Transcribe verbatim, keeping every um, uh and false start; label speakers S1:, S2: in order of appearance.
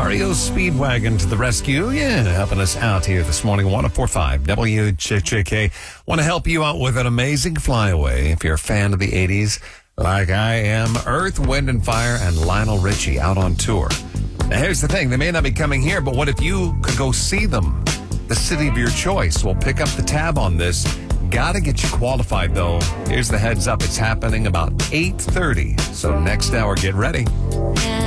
S1: Mario Speedwagon to the rescue. Yeah, helping us out here this morning. one oh four point five W J J K. Want to help you out with an amazing flyaway. If you're a fan of the eighties, like I am, Earth, Wind and Fire and Lionel Richie out on tour. Now, here's the thing. They may not be coming here, but what if you could go see them? The city of your choice. We'll pick up the tab on this. Gotta get you qualified, though. Here's the heads up. It's happening about eight thirty. So next hour, get ready.